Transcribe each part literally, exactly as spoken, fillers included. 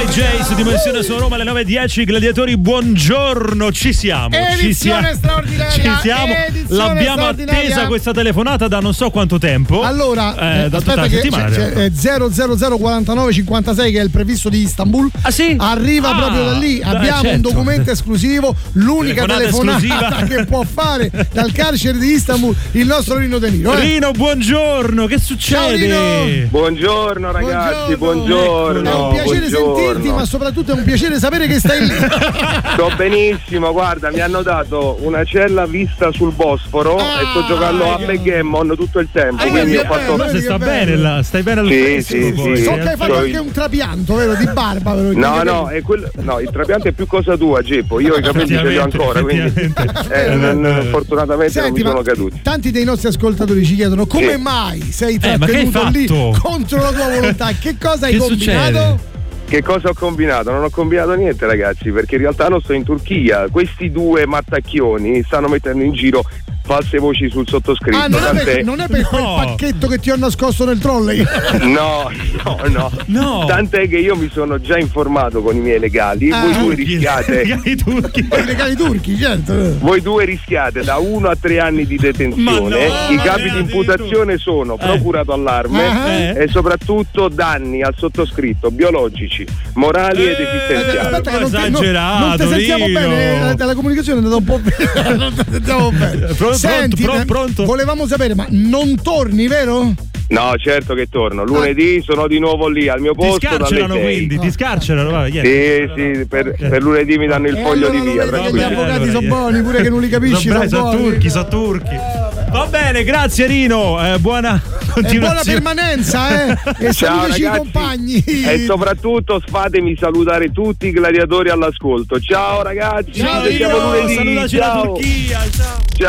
J su Dimensione su Roma alle nove e dieci. Gladiatori, buongiorno, ci siamo. Edizione ci siamo, straordinaria. Ci siamo. L'abbiamo attesa questa telefonata da non so quanto tempo. Allora, eh, da aspetta tutta la che settimana. c'è, c'è, zero zero zero quarantanove cinquantasei che è il previsto di Istanbul. Ah sì? Arriva ah, proprio da lì. dai, Abbiamo certo. un documento esclusivo, l'unica telefonata, telefonata esclusiva che può fare dal carcere di Istanbul il nostro Rino De Niro. Eh? Rino, buongiorno, che succede? Ciao, Rino. Buongiorno ragazzi, buongiorno. È un piacere buongiorno. sentirti, ma soprattutto è un piacere sapere che stai lì. Sto benissimo, guarda, mi hanno dato una cella vista sul Bosforo ah, e sto giocando a backgammon tutto il tempo. Ah, quindi vedi, ho fatto. Ma se sta bene là, stai bene al Sì, fresco, sì, poi. sì. So che hai fatto Cioè, anche un trapianto, vero? Di barba, vero? No, no, è quello, no, il trapianto è più cosa tua, Geppo. Io i capelli ce li ho ancora, quindi eh, non, fortunatamente Senti, non mi sono ma caduti. tanti dei nostri ascoltatori ci chiedono come Sì. mai sei Eh, ma che hai trattenuto lì fatto? contro la tua volontà. Che cosa hai Che combinato? succede? Che cosa ho combinato? Non ho combinato niente, ragazzi, perché in realtà non sto in Turchia. Questi due mattacchioni stanno mettendo in giro false voci sul sottoscritto. Ah, non è, tant'è... per, non è per No. quel pacchetto che ti ho nascosto nel trolley. No, no, no, No. Tant'è che io mi sono già informato con i miei legali. Ah, voi due Turchi, rischiate. i turchi. I regali turchi, certo. Voi due rischiate da uno a tre anni di detenzione. Ma no, I ma capi no, di imputazione sono Eh. procurato allarme Ah. Eh. e soprattutto danni al sottoscritto biologici, morali ed Eh, esistenziali. Aspetta che Ma non ti, non, esagerato, non ti sentiamo Rino. bene, la, la comunicazione è andata un po' bene. Non ti sentiamo bene. Pronto, Senti, pronto, eh, pronto? volevamo sapere, ma non torni, vero? No, certo che torno. Lunedì sono di nuovo lì al mio Ti posto dalle scarcerano sei. quindi, ti scarcerano. Va, Sì, ieri. sì, per, per lunedì mi danno il E foglio allora di lo via. vedi che gli tranquillo. avvocati allora, sono eh. buoni, pure che non li capisci. Sono bravi, sono buoni. turchi, sono turchi. Va bene, grazie Rino. Eh, buona E continuazione. buona permanenza, eh? E Ciao salutaci i ragazzi. compagni. E soprattutto fatemi salutare tutti i gladiatori all'ascolto. Ciao ragazzi, Ciao ci vediamo Rino, lunedì. salutaci la Ciao. Turchia. Ciao. Ciao.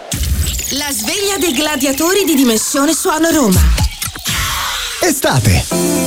La sveglia dei gladiatori di Dimensione Suono Roma. Estate.